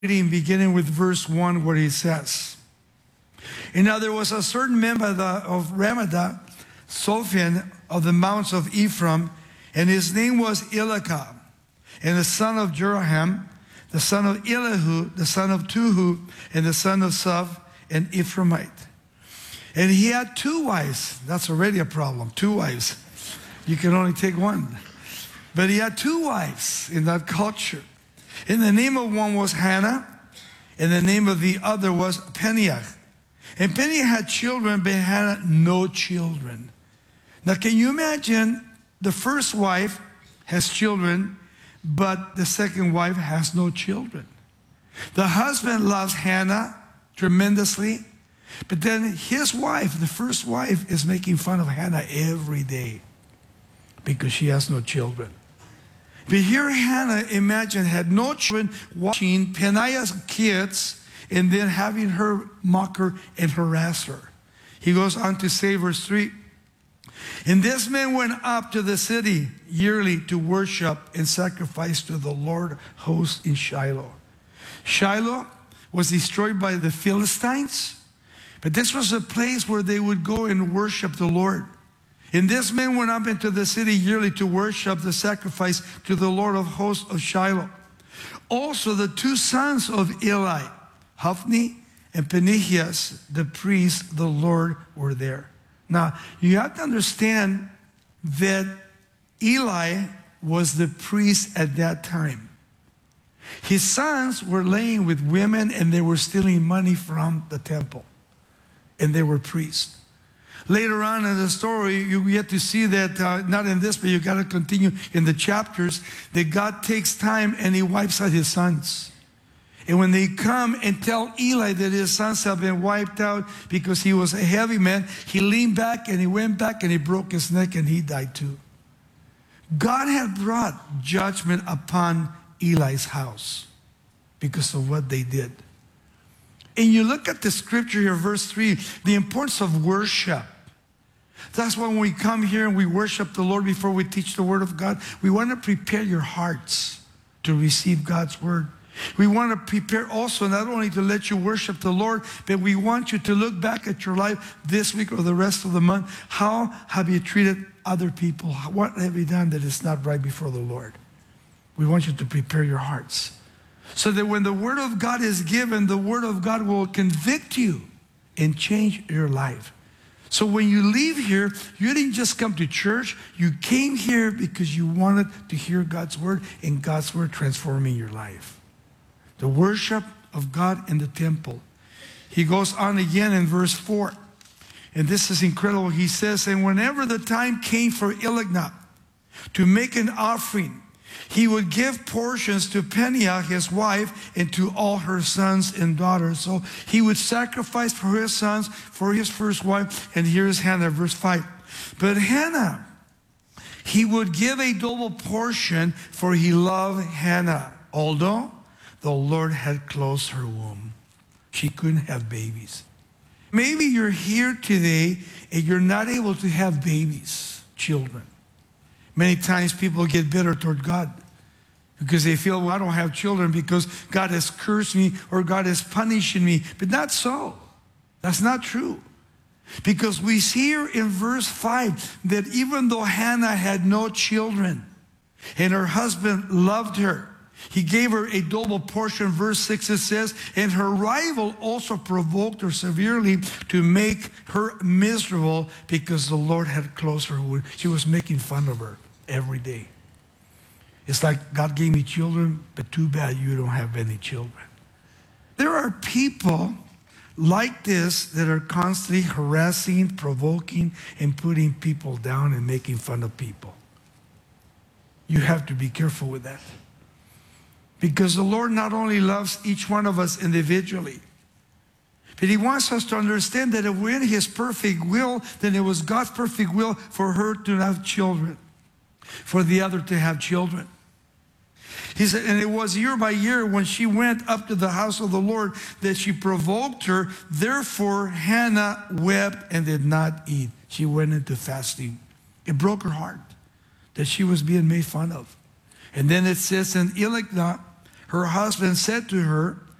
reading beginning with verse 1 where he says, "And now there was a certain man of Ramadah, Sophian of the mounts of Ephraim, and his name was Elikah, and the son of Jeroham, the son of Elihu, the son of Tuhu, and the son of Sav, an Ephraimite. And he had 2 wives." That's already a problem, 2 wives. You can only take one. But he had 2 wives in that culture. And the name of one was Hannah, and the name of the other was Peniah. And Peniah had children, but Hannah no children. Now can you imagine, the first wife has children, but the second wife has no children. The husband loves Hannah tremendously, but then his wife, the first wife, is making fun of Hannah every day because she has no children. But here Hannah, imagine, had no children, watching Peniah's kids and then having her mock her and harass her. He goes on to say, verse 3, "And this man went up to the city yearly to worship and sacrifice to the Lord hosts in Shiloh." Shiloh was destroyed by the Philistines, but this was a place where they would go and worship the Lord. "And this man went up into the city yearly to worship the sacrifice to the Lord of hosts of Shiloh. Also the 2 sons of Eli, Hophni and Phinehas, the priests, the Lord, were there." Now, you have to understand that Eli was the priest at that time. His sons were laying with women and they were stealing money from the temple. And they were priests. Later on in the story, you get to see that, not in this, but you got to continue in the chapters, that God takes time and he wipes out his sons. And when they come and tell Eli that his sons have been wiped out because he was a heavy man, he leaned back and he went back and he broke his neck and he died too. God had brought judgment upon Eli's house because of what they did. And you look at the scripture here, verse 3, the importance of worship. That's why when we come here and we worship the Lord before we teach the Word of God, we want to prepare your hearts to receive God's Word. We want to prepare also not only to let you worship the Lord, but we want you to look back at your life this week or the rest of the month. How have you treated other people? What have you done that is not right before the Lord? We want you to prepare your hearts so that when the Word of God is given, the Word of God will convict you and change your life. So when you leave here, you didn't just come to church. You came here because you wanted to hear God's Word and God's Word transforming your life. The worship of God in the temple. He goes on again in verse 4. And this is incredible. He says, "And whenever the time came for Elikah to make an offering, he would give portions to Peniah, his wife, and to all her sons and daughters." So he would sacrifice for his sons, for his first wife. And here's Hannah, verse 5. "But Hannah, he would give a double portion, for he loved Hannah, although the Lord had closed her womb." She couldn't have babies. Maybe you're here today and you're not able to have babies, children. Many times people get bitter toward God because they feel, well, I don't have children because God has cursed me or God is punishing me. But not so. That's not true. Because we see here in verse 5 that even though Hannah had no children and her husband loved her, he gave her a double portion. Verse 6 it says, "And her rival also provoked her severely to make her miserable because the Lord had closed her womb." She was making fun of her every day. It's like, God gave me children, but too bad you don't have any children. There are people like this that are constantly harassing, provoking, and putting people down and making fun of people. You have to be careful with that. Because the Lord not only loves each one of us individually, but he wants us to understand that if we're in his perfect will, then it was God's perfect will for her to have children, for the other to have children. He said, "And it was year by year when she went up to the house of the Lord that she provoked her. Therefore Hannah wept and did not eat." She went into fasting. It broke her heart that she was being made fun of. And then it says, "And Elikah, her husband, said to her,